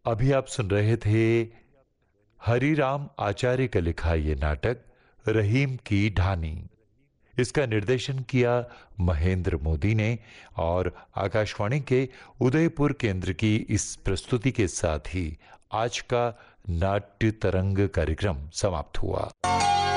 अभी आप सुन रहे थे हरिराम आचार्य का लिखा ये नाटक रहीम की ढानी। इसका निर्देशन किया महेंद्र मोदी ने और आकाशवाणी के उदयपुर केंद्र की इस प्रस्तुति के साथ ही आज का नाट्य तरंग कार्यक्रम समाप्त हुआ।